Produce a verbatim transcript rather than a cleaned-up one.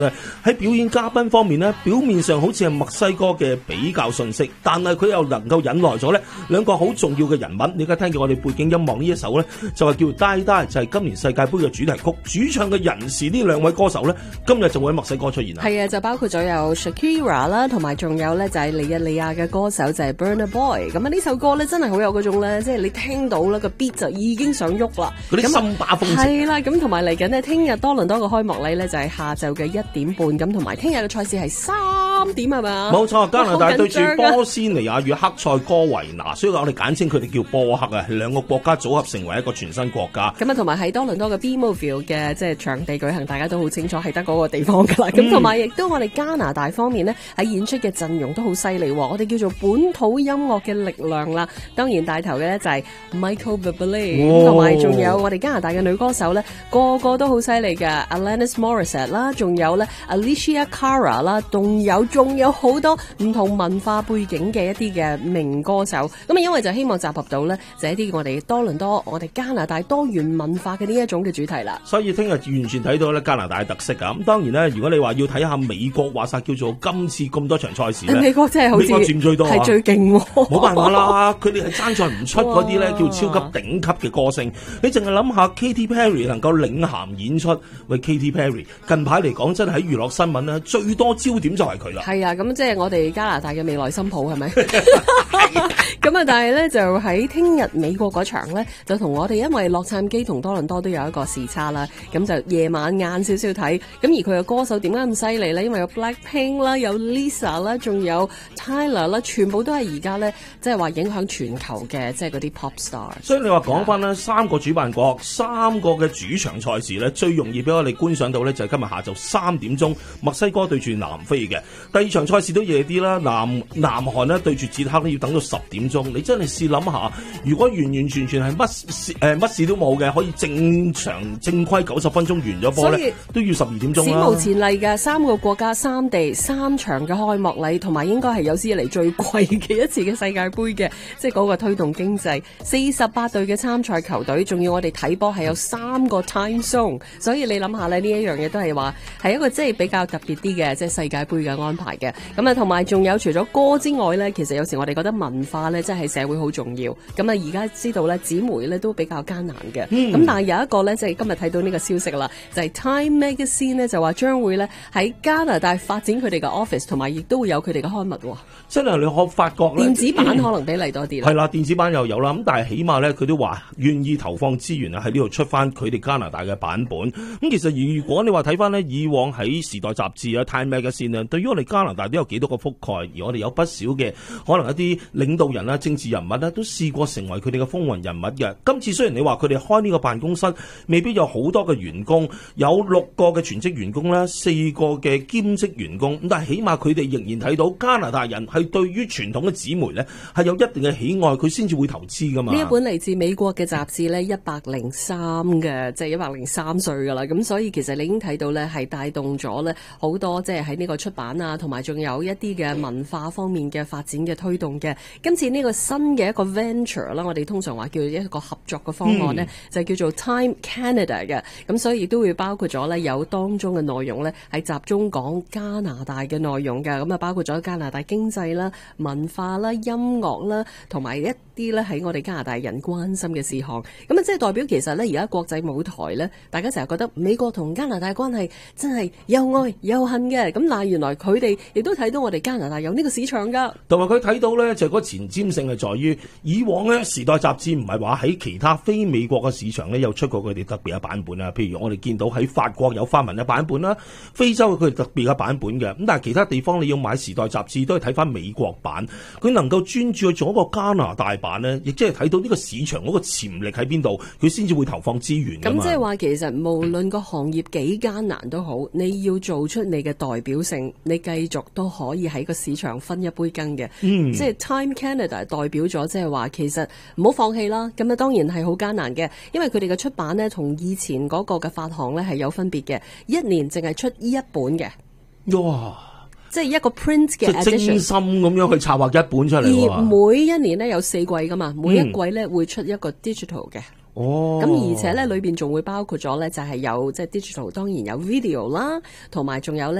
喺表演嘉賓方面呢，表面上好似係墨西哥嘅比較遜色，但係佢又能夠引來咗呢兩個好重要嘅人物。你而家聽見我哋背景音樂呢一首呢，就係叫《Die Die》，就係今年世界盃嘅主題曲。主唱嘅人士呢兩位歌手呢，今日就會喺墨西哥出現啦。 係啊，就包括咗有 Shakira 啦，同埋仲有呢就係尼日利亞嘅歌手就係 Burna Boy。咁啊呢首歌呢，真係好有嗰種呢，即係你聽到呢個 beat 就已經想喐啦。 嗰啲森巴風情。 係啦，咁同埋嚟緊呢，聽日多倫多嘅開幕禮呢，就係下晝嘅一點半，咁同埋聽日嘅賽事係三點係嘛？ 冇錯，加拿大對住波斯尼亞與克塞哥維拿，所以我哋簡稱佢哋叫波克啊，兩個國家組合成為一個全新國家。 咁啊，同埋喺多倫多嘅 BMO 嘅即係場地舉行，大家都好清楚係得嗰個地方噶啦。咁同埋亦都我哋加拿大方面呢，喺演出嘅陣容都好犀利，我哋叫做本土音樂嘅力量啦。當然帶頭嘅咧就係 Michael Bublé，同埋仲有我哋加拿大嘅女歌手咧，個個都好犀利嘅 Alanis Morissette 啦，仲有咧 Alicia Cara 啦，仲有仲有好多唔同文化背景嘅一啲嘅名歌手。咁啊，因為就希望集合到咧，就係一啲我哋多倫多、我哋加拿大多元文化嘅呢一種嘅主題啦。 所以聽日完全睇到咧加拿大嘅特色啊！咁當然咧，如果你話要睇下美國，話晒叫做今次咁多場賽事咧， 美國真係好似美國佔最多， 係最勁喎。 冇辦法啦，佢哋係爭在唔出嗰啲咧叫超級頂級嘅歌星。你淨係諗下 Katy Perry 能夠領銜演出，喂 Katy Perry 近排嚟講真係喺娛樂新聞咧最多焦點就係佢啦。 係啊，咁即係我哋加拿大嘅未來新抱係咪？咁啊，但係咧就喺聽日美國嗰場咧，就同我哋因為洛杉磯同多倫多都有一個時差啦，咁就夜晚晏少少睇。咁而佢嘅歌手點解咁犀利咧？因為有 Blackpink 啦，有 Lisa 啦，仲有 Tyler 啦，全部都係而家咧，即係話影響全球嘅，即係嗰啲 pop star。所以你話講翻咧，三個主辦國，三個嘅主場賽事咧，最容易俾我哋觀賞到咧，就係今日下晝三點鐘，墨西哥對住南非嘅。第二場賽事都夜啲啦，南南韓咧對住捷克咧要等到十點鐘。你真係試諗下，如果完完全全係乜事誒乜事都冇嘅，可以正常正規九十分鐘完咗波咧，都要十二點鐘啦。 史無前例嘅三個國家、三地、三場嘅開幕禮，同埋應該係有史以嚟最貴嘅一次嘅世界盃嘅，即係嗰個推動經濟。四十八隊嘅參賽球隊，仲要我哋睇波係有三個 time zone，所以你諗下咧，呢一樣嘢都係話係一個即係比較特別啲嘅，即係世界盃嘅安排嘅。咁啊，同埋仲有除咗歌之外咧，其實有時我哋覺得文化咧，即係社會好重要。咁啊，而家知道咧，紙媒咧都比較艱難嘅。咁、嗯、但係有一個咧，即係今日睇到呢個消息啦，就係、是、Time Magazine 咧就話將會咧喺加拿大發展佢哋嘅 office， 同埋亦都會有佢哋嘅刊物。 真係你可發覺咧， 電子版可能比嚟多啲啦。係啦， 電子版又有啦。咁但係起碼咧，佢都話願意投放資源啊，喺呢度出翻佢哋加拿大嘅版本。咁其實如果你話睇翻咧，以往喺時代雜誌啊、Time Magazine 啊，對於我哋加拿大都有幾多個覆蓋，而我哋有不少嘅可能一啲領導人啦、政治人物咧，都試過成為佢哋嘅風雲人物嘅。今次雖然你話佢哋開呢個辦公室，未必有好多嘅員工，有六個嘅全職員工啦，四個嘅兼職員工，咁但係起碼佢哋仍然睇到加拿大人係對於傳統嘅紙媒咧係有一定嘅喜愛，佢先至會投資噶嘛。呢一本嚟自美國嘅雜誌咧，一百零三嘅，即係一百零三歲噶啦。咁所以其實你已經睇到咧，係帶動咗咧好多，即係喺呢個出版啊，同埋仲有一啲嘅文化方面嘅發展嘅推動嘅。今次呢個新嘅一個 venture 啦，我哋通常話叫一個合作嘅方案咧、嗯，就叫做 Time Canada 嘅。咁所以亦都會包括咗咧有當中嘅內容咧，係集中講加拿大嘅內容嘅。咁啊，包括咗加拿大經濟啦、文化啦、音樂啦，同埋一啲咧喺我哋加拿大人關心嘅事項。咁啊，即係代表其實咧，而家國際舞台咧，大家成日覺得美國同加拿大關係真係又愛又恨嘅。咁但係原來佢哋亦都睇到我哋加拿大有呢個市場噶， 同埋佢睇到咧就係、是、嗰前瞻性係在於以往咧時代雜誌唔係話喺其他非美國嘅市場咧有出過佢哋特別嘅版本啊。譬如我哋見到喺法國有花紋嘅版本啦，非洲佢哋特別嘅版本嘅。咁但係其他地方你要買時代雜誌都係睇翻美國版，佢能夠專注去做一個加拿大版呢，亦即係睇到呢個市場嗰個潛力喺邊度，佢先至會投放資源。 咁即係話其實無論個行業幾艱難都好，你要做出你嘅代表性，你繼續都可以喺個市場分一杯羹嘅。嗯，即係 Time Canada 代表咗即係話其實唔好放棄啦。咁啊當然係好艱難嘅，因為佢哋嘅出版呢，同以前嗰個嘅發行呢係有分別嘅，一年淨係出一本嘅。 哇！ 即係一個 print 嘅 edition， 即係精心咁樣去策劃一本出嚟。 而每一年咧有四季噶嘛，每一季咧會出一個 digital 嘅。 哦， 咁而且咧裏邊仲會包括咗咧，就係有即係 digital，當然有 video 啦，同埋仲有咧。